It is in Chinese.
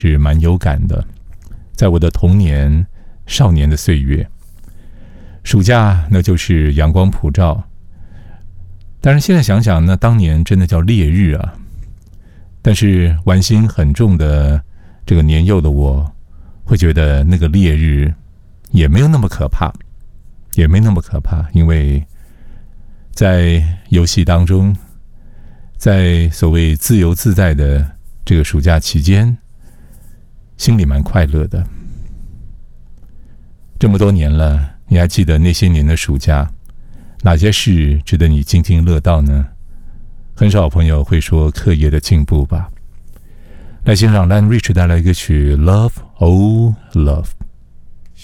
是蛮有感的。在我的童年少年的岁月，暑假那就是阳光普照。当然现在想想，那当年真的叫烈日啊。但是玩心很重的这个年幼的我，会觉得那个烈日也没有那么可怕，因为在游戏当中，在所谓自由自在的这个暑假期间，心里蛮快乐的。这么多年了，你还记得那些年的暑假，哪些事值得你津津乐道呢？很少朋友会说课业的进步吧。来欣赏 Lionel Richie 带来一个曲《Love Oh Love》。